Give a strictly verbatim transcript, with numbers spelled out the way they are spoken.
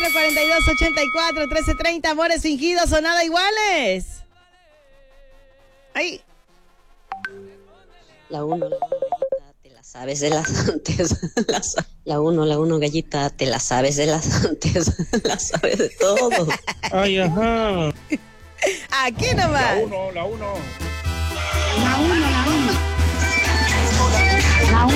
cuatro, cuarenta y dos, ochenta y cuatro, trece treinta, amores fingidos o nada iguales. Ay. La uno, la uno, gallita, te la sabes de las antes. Las- La uno, la uno, gallita, te la sabes de las antes. La sabes de todo. Ay, ajá. Aquí nomás. La uno, la uno. La uno, la uno. La uno.